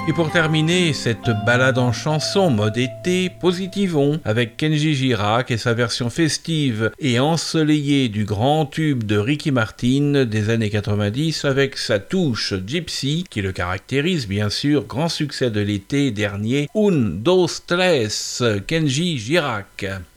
Et pour terminer, cette balade en chanson mode été, positivons avec Kenji Girac et sa version festive et ensoleillée du grand tube de Ricky Martin des années 90 avec sa touche gypsy qui le caractérise bien sûr, grand succès de l'été dernier, Un, dos, tres, Kenji Girac.